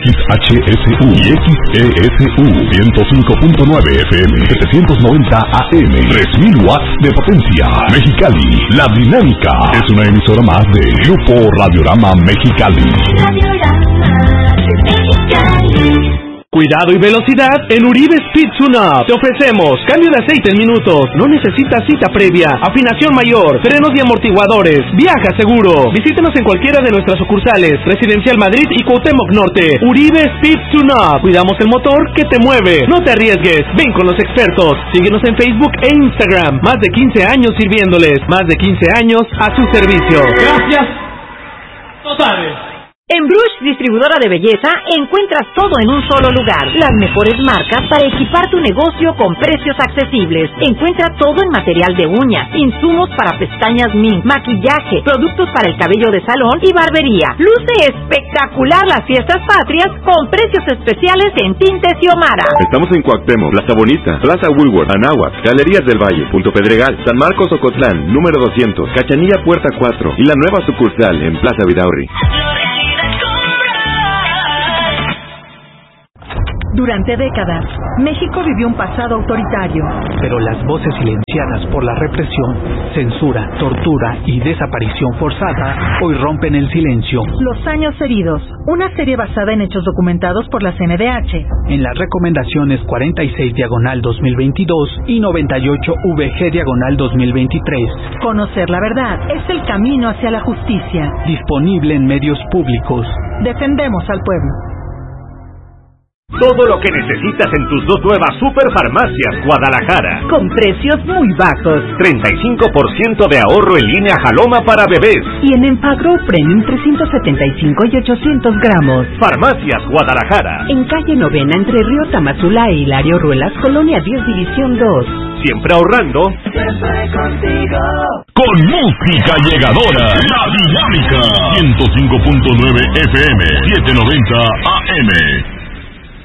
XHSU y XESU 105.9 FM, 790 AM, 3000 watts de potencia. Mexicali, La Dinámica es una emisora más de Grupo Radiorama Mexicali. Cuidado y velocidad en Uribe Speed Tune-Up. Te ofrecemos cambio de aceite en minutos, no necesitas cita previa, afinación mayor, frenos y amortiguadores. Viaja seguro. Visítenos en cualquiera de nuestras sucursales, Residencial Madrid y Cuauhtémoc Norte. Uribe Speed Tune-Up. Cuidamos el motor que te mueve. No te arriesgues, ven con los expertos. Síguenos en Facebook e Instagram. Más de 15 años sirviéndoles. Más de 15 años a su servicio. Gracias totales. En Brush, distribuidora de belleza, encuentras todo en un solo lugar. Las mejores marcas para equipar tu negocio con precios accesibles. Encuentra todo en material de uñas, insumos para pestañas mink, maquillaje, productos para el cabello de salón y barbería. Luce espectacular las fiestas patrias con precios especiales en Tintes y Omara. Estamos en Cuauhtémoc, Plaza Bonita, Plaza Woolworth, Anáhuac, Galerías del Valle, Punto Pedregal, San Marcos Ocotlán, número 200, Cachanilla Puerta 4 y la nueva sucursal en Plaza Vidaurri. Durante décadas, México vivió un pasado autoritario. Pero las voces silenciadas por la represión, censura, tortura y desaparición forzada hoy rompen el silencio. Los años heridos, una serie basada en hechos documentados por la CNDH. En las recomendaciones 46/2022 y 98VG/2023. Conocer la verdad es el camino hacia la justicia. Disponible en medios públicos. Defendemos al pueblo. Todo lo que necesitas en tus dos nuevas Superfarmacias Guadalajara. Con precios muy bajos. 35% de ahorro en línea Jaloma para bebés. Y en Empagro Premium 375 y 800 gramos. Farmacias Guadalajara. En calle Novena, entre Río Tamazula e Hilario Ruelas, Colonia 10, División 2. Siempre ahorrando. Siempre contigo. Con música llegadora. La Dinámica. 105.9 FM. 790 AM.